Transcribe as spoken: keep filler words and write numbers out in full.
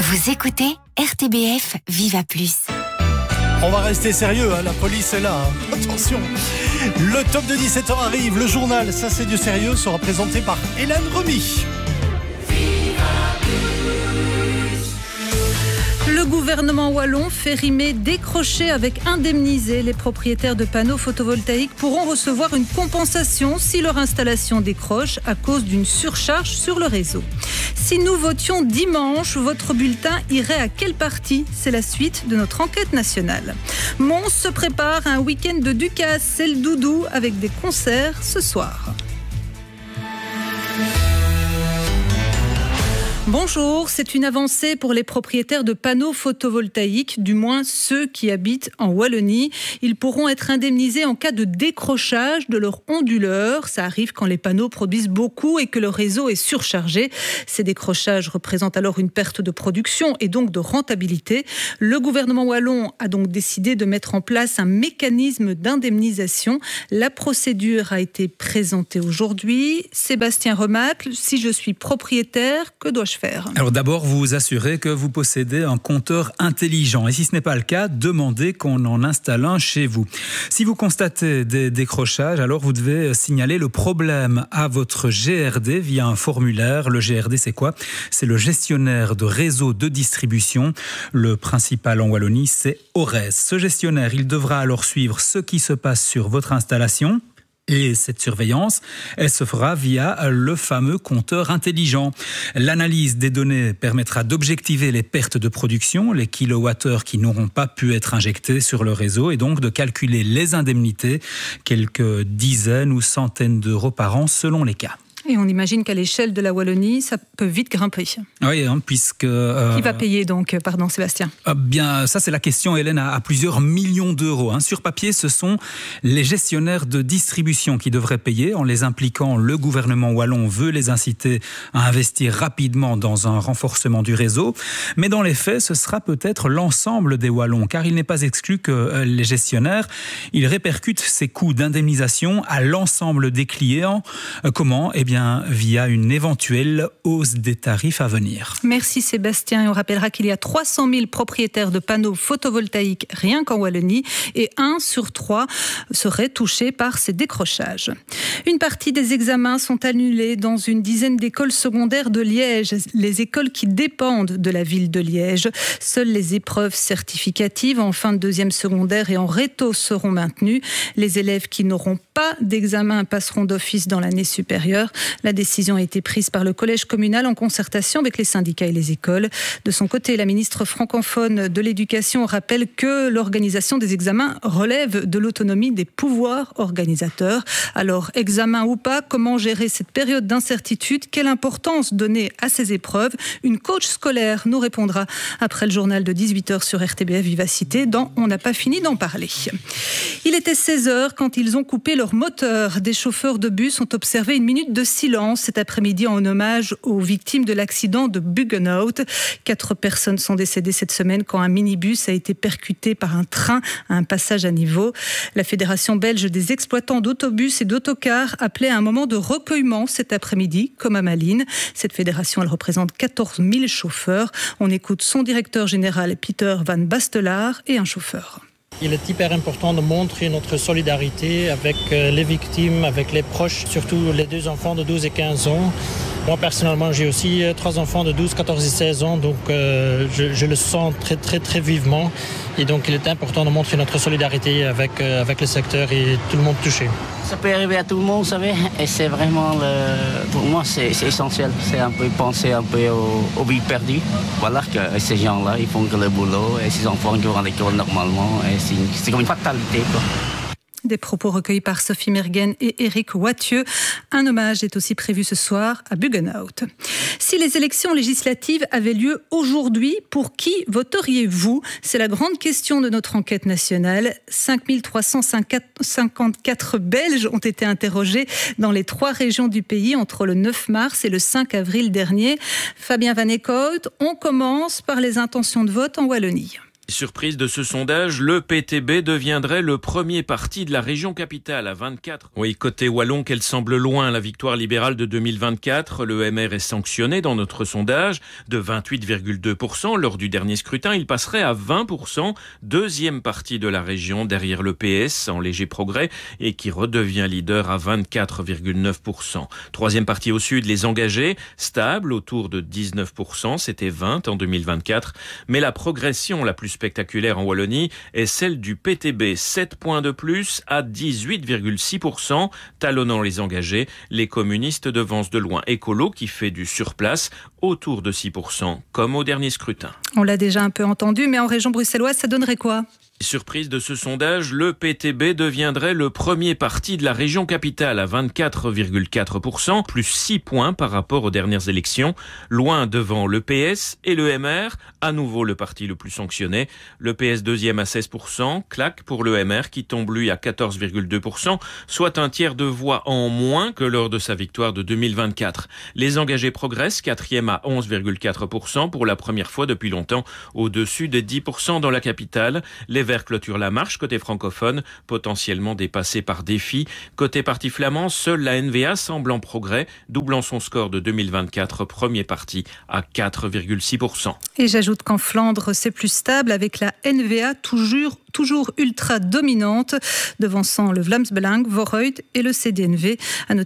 Vous écoutez R T B F Viva Plus. On va rester sérieux, hein, la police est là. Hein. Attention. Le top de dix-sept heures arrive. Le journal, ça c'est du sérieux, sera présenté par Hélène Remy. Le gouvernement wallon fait rimer décrocher avec indemniser. Les propriétaires de panneaux photovoltaïques pourront recevoir une compensation si leur installation décroche à cause d'une surcharge sur le réseau. Si nous votions dimanche, votre bulletin irait à quel parti? C'est la suite de notre enquête nationale. Mons se prépare à un week-end de Ducasse, c'est le doudou avec des concerts ce soir. Bonjour, c'est une avancée pour les propriétaires de panneaux photovoltaïques, du moins ceux qui habitent en Wallonie. Ils pourront être indemnisés en cas de décrochage de leur onduleur. Ça arrive quand les panneaux produisent beaucoup et que le réseau est surchargé. Ces décrochages représentent alors une perte de production et donc de rentabilité. Le gouvernement wallon a donc décidé de mettre en place un mécanisme d'indemnisation. La procédure a été présentée aujourd'hui. Sébastien Remacle, si je suis propriétaire, que dois-je faire ? Alors d'abord, vous vous assurez que vous possédez un compteur intelligent. Et si ce n'est pas le cas, demandez qu'on en installe un chez vous. Si vous constatez des décrochages, alors vous devez signaler le problème à votre G R D via un formulaire. Le G R D, c'est quoi ? C'est le gestionnaire de réseau de distribution. Le principal en Wallonie, c'est Ores. Ce gestionnaire, il devra alors suivre ce qui se passe sur votre installation. Et cette surveillance, elle se fera via le fameux compteur intelligent. L'analyse des données permettra d'objectiver les pertes de production, les kilowattheures qui n'auront pas pu être injectés sur le réseau et donc de calculer les indemnités, quelques dizaines ou centaines d'euros par an selon les cas. Et on imagine qu'à l'échelle de la Wallonie, ça peut vite grimper. Oui, hein, puisque... Euh, Qui va payer donc, pardon Sébastien euh, Bien, ça c'est la question, Hélène, à, à plusieurs millions d'euros. Hein. Sur papier, ce sont les gestionnaires de distribution qui devraient payer. En les impliquant, le gouvernement wallon veut les inciter à investir rapidement dans un renforcement du réseau. Mais dans les faits, ce sera peut-être l'ensemble des wallons, car il n'est pas exclu que euh, les gestionnaires, ils répercutent ces coûts d'indemnisation à l'ensemble des clients. Euh, comment ? Eh bien, via une éventuelle hausse des tarifs à venir. Merci Sébastien. Et on rappellera qu'il y a trois cent mille propriétaires de panneaux photovoltaïques rien qu'en Wallonie et un sur trois serait touché par ces décrochages. Une partie des examens sont annulés dans une dizaine d'écoles secondaires de Liège, les écoles qui dépendent de la ville de Liège. Seules les épreuves certificatives en fin de deuxième secondaire et en réto seront maintenues. Les élèves qui n'auront pas d'examen passeront d'office dans l'année supérieure. La décision a été prise par le collège communal en concertation avec les syndicats et les écoles. De son côté, la ministre francophone de l'Éducation rappelle que l'organisation des examens relève de l'autonomie des pouvoirs organisateurs. Alors, examen ou pas, comment gérer cette période d'incertitude ? Quelle importance donner à ces épreuves ? Une coach scolaire nous répondra après le journal de dix-huit heures sur R T B F Vivacité dans On n'a pas fini d'en parler. Il était seize heures quand ils ont coupé leur moteur. Des chauffeurs de bus ont observé une minute de silence cet après-midi en hommage aux victimes de l'accident de Buggenhout. Quatre personnes sont décédées cette semaine quand un minibus a été percuté par un train à un passage à niveau. La Fédération belge des exploitants d'autobus et d'autocars appelait à un moment de recueillement cet après-midi, comme à Malines. Cette fédération, elle représente quatorze mille chauffeurs. On écoute son directeur général, Peter Van Bastelaar, et un chauffeur. Il est hyper important de montrer notre solidarité avec les victimes, avec les proches, surtout les deux enfants de douze et quinze ans. Moi, personnellement, j'ai aussi trois enfants de douze, quatorze et seize ans, donc euh, je, je le sens très, très, très vivement. Et donc, il est important de montrer notre solidarité avec, euh, avec le secteur et tout le monde touché. Ça peut arriver à tout le monde, vous savez, et c'est vraiment, le, pour moi, c'est, c'est essentiel. C'est un peu penser un peu aux, aux vies perdues. Voilà, que ces gens-là, ils font que le boulot, et ces enfants qui vont à l'école normalement, et c'est, c'est comme une fatalité, quoi. Des propos recueillis par Sophie Mergen et Éric Wathieu. Un hommage est aussi prévu ce soir à Buggenhout. Si les élections législatives avaient lieu aujourd'hui, pour qui voteriez-vous ? C'est la grande question de notre enquête nationale. cinq mille trois cent cinquante-quatre Belges ont été interrogés dans les trois régions du pays entre le neuf mars et le cinq avril dernier. Fabien Van Eekhout, on commence par les intentions de vote en Wallonie. Surprise de ce sondage, le P T B deviendrait le premier parti de la région capitale à vingt-quatre. Oui, côté wallon, qu'elle semble loin la victoire libérale de deux mille vingt-quatre. Le M R est sanctionné dans notre sondage de vingt-huit virgule deux pour cent. Lors du dernier scrutin, il passerait à vingt pour cent. Deuxième parti de la région derrière le P S en léger progrès et qui redevient leader à vingt-quatre virgule neuf pour cent. Troisième parti au sud, les engagés, stable autour de dix-neuf pour cent. C'était vingt en deux mille vingt-quatre. Mais la progression la plus spectaculaire en Wallonie est celle du P T B, sept points de plus à dix-huit virgule six pour cent, talonnant les engagés. Les communistes devancent de loin Écolo qui fait du surplace autour de six pour cent, comme au dernier scrutin. On l'a déjà un peu entendu, mais en région bruxelloise, ça donnerait quoi ? Surprise de ce sondage, le P T B deviendrait le premier parti de la région capitale à vingt-quatre virgule quatre pour cent, plus six points par rapport aux dernières élections, loin devant le P S et le M R, à nouveau le parti le plus sanctionné. Le P S deuxième à seize pour cent, claque pour le M R qui tombe lui à quatorze virgule deux pour cent, soit un tiers de voix en moins que lors de sa victoire de deux mille vingt-quatre. Les engagés progressent, quatrième à onze virgule quatre pour cent pour la première fois depuis longtemps, au-dessus des dix pour cent dans la capitale. Les Verts clôture la marche côté francophone, potentiellement dépassé par Défi. Côté parti flamand, seule la N V A semble en progrès, doublant son score de deux mille vingt-quatre, premier parti à quatre virgule six pour cent. Et j'ajoute qu'en Flandre, c'est plus stable avec la N V A toujours, toujours ultra dominante, devançant le Vlaams Belang, Vooruit et le C D N V. À noter